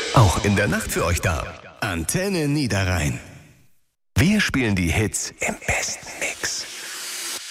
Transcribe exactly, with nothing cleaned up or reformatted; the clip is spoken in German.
Auch in der Nacht für euch da. Antenne Niederrhein. Wir spielen die Hits im besten Mix.